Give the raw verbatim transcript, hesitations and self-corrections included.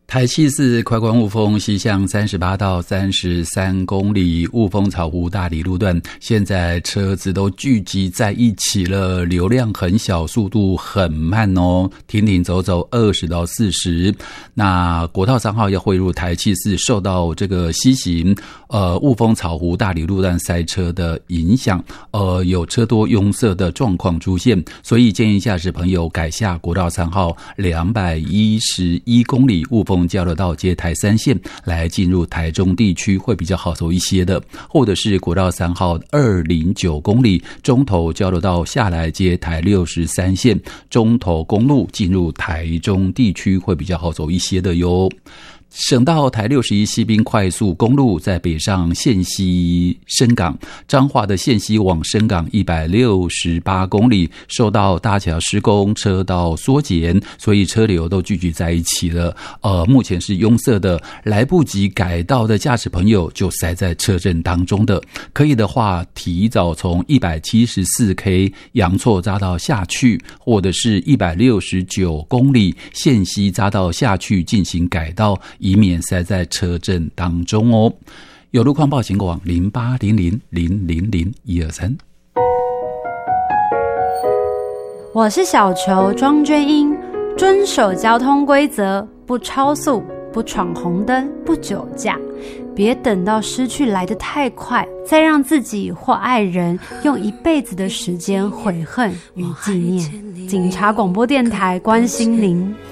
台七四快关雾峰西向三十八到三十三公里，雾峰草湖大里路段，现在车子都聚集在一起了，流量很小，速度很慢哦，停停走走二十到四十。那国道三号要汇入台七四，受到这个西行呃雾峰草湖大里路段塞车的影响，呃有车多拥塞的状况出现，所以建议驾驶朋友改下国道三号两百一十一公里雾峰交流道接台三线来进入台中地区会比较好走一些的，或者是国道三号二零九公里中投交流道下来接台六十三线中投公路进入台中地区会比较好走一些的哟。省道台六十一西滨快速公路在北上线西深港，彰化的线西往深港一百六十八公里，受到大桥施工，车道缩减，所以车流都聚集在一起了。呃，目前是拥塞的，来不及改道的驾驶朋友就塞在车阵当中的，可以的话提早从一百七十四 K 阳错匝道下去，或者是一百六十九公里线西匝道下去进行改道，以免塞在车阵当中哦。有路况报请往零八零零零零零一二三。 我是小球庄娟英，遵守交通规则，不超速，不闯红灯，不酒驾，别等到失去来得太快，再让自己或爱人用一辈子的时间悔恨与纪念。警察广播电台关心您。